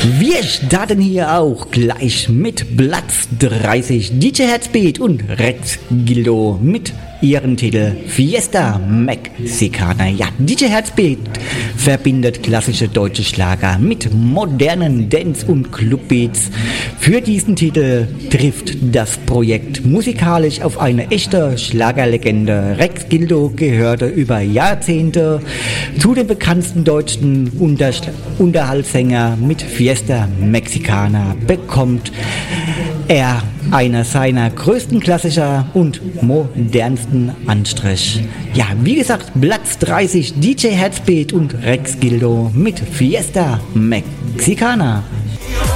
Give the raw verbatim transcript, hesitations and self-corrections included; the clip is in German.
Wir starten hier auch gleich mit Platz dreißig. D J Headsbeat und Rex Gildo mit ihren Titel Fiesta Mexicana. Ja, D J Headsbeat verbindet klassische deutsche Schlager mit modernen Dance- und Clubbeats. Für diesen Titel trifft das Projekt musikalisch auf eine echte Schlagerlegende. Rex Gildo gehörte über Jahrzehnte zu den bekanntesten deutschen Unter- Unterhaltssänger. Mit Fiesta Mexicana bekommt er einer seiner größten Klassiker und modernsten Anstrich. Ja, wie gesagt, Platz dreißig, D J Headsbeat und Rex Gildo mit Fiesta Mexicana.